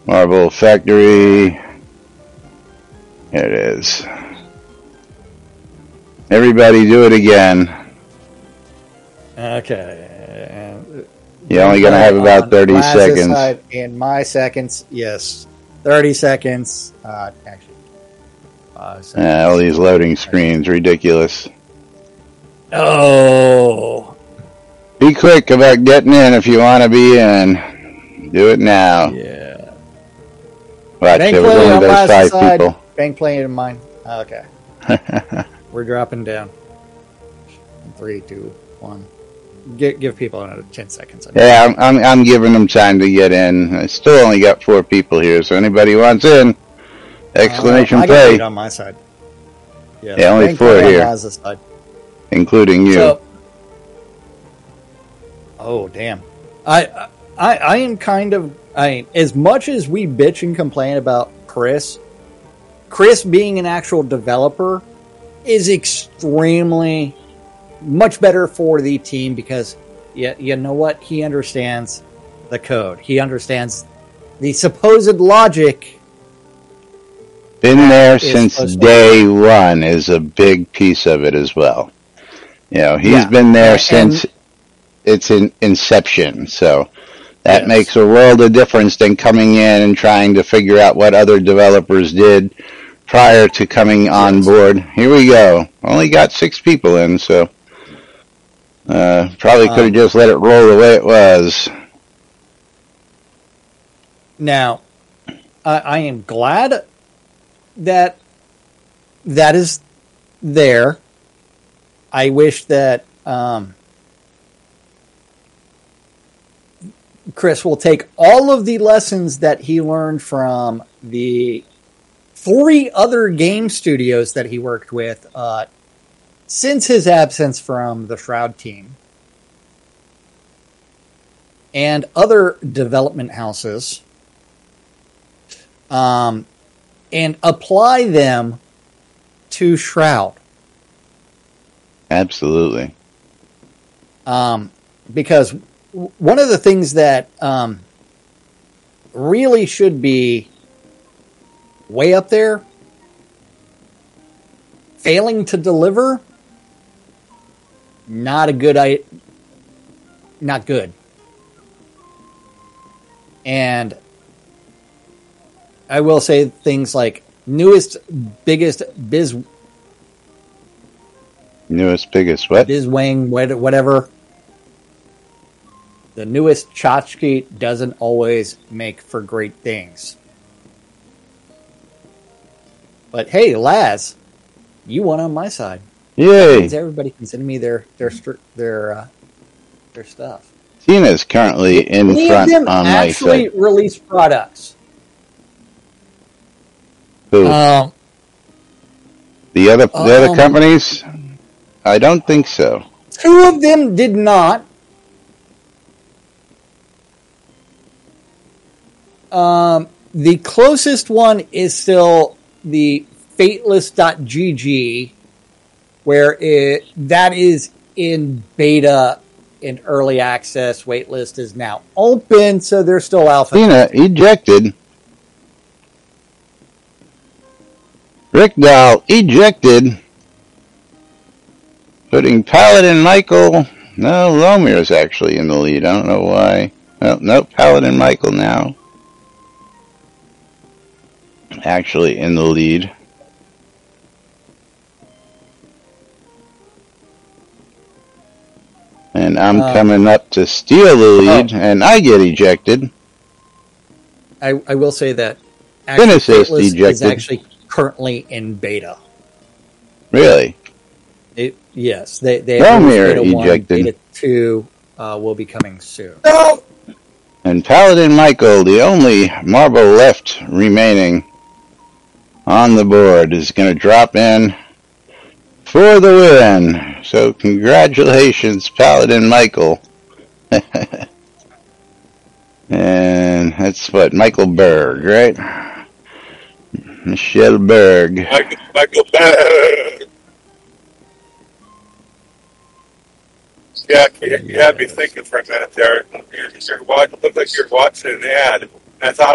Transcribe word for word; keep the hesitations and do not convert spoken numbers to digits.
Marble Factory. Here it is. Everybody do it again. Okay. You're only going to have about thirty Laz's seconds. Side in my seconds, yes. thirty seconds. Uh, actually. Uh, Yeah, all these loading screens. Ridiculous. Oh. Be quick about getting in if you want to be in. Do it now. Yeah. Watch, Bank there was play only on those Laz's five side. people. Bank playing in mine. Okay. We're dropping down. Three, two, one. Give, give people another ten seconds. Yeah, I'm, I'm I'm giving them time to get in. I still only got four people here, so anybody wants in, exclamation uh, I got play. eight on my side. Yeah, Yeah, only Bank four play on here, Laz's side. including you. So, oh damn! I I I am kind of I as much as we bitch and complain about Chris, Chris being an actual developer is extremely much better for the team because you, you know what? He understands the code. He understands the supposed logic. Been there is since day one is a big piece of it as well. You know, he's Yeah. been there And- since and- its in, inception, so that Yes. makes a world of difference than coming in and trying to figure out what other developers did prior to coming on Yes. board. Here we go. Only got six people in, so uh, probably could have Um, just let it roll the way it was. Now, I, I am glad that that is there. I wish that um, Chris will take all of the lessons that he learned from the three other game studios that he worked with uh, since his absence from the Shroud team and other development houses, um, and apply them to Shroud. Absolutely. Um, because w- one of the things that um, really should be way up there, failing to deliver, not a good I, not good. And I will say things like newest, biggest biz Newest, biggest what? Bizwang, what- whatever. The newest tchotchke doesn't always make for great things. But hey, Laz, you won on my side. Yay! Means everybody can send me their their str- their uh, their stuff. Tina's currently in Any front of them on my actually side. release products. Who? Um, the other the other um, companies? I don't think so. Two of them did not. Um, the closest one is still the Fateless dot G G, where it that is in beta in early access. Waitlist is now open, so they're still alpha. Tina ejected. Rick Dahl ejected. Putting Paladin Michael. No, Lomir's actually in the lead. I don't know why. No, nope, Paladin Michael now. Actually in the lead. And I'm Uh, coming up to steal the lead, oh. and I get ejected. I, I will say that actually, Genesis Fateless is ejected. actually currently in beta. Really? It, yes, they they Romir beta one, ejected. beta two uh, will be coming soon. And Paladin Michael, the only marble left remaining on the board, is going to drop in for the win. So congratulations, Paladin Michael. And that's what, Michael Berg, right? Michelle Berg. Michael, Michael Berg. Yeah, you, you had me thinking for a minute there. You're, you're watching, looked like you're watching an ad. I thought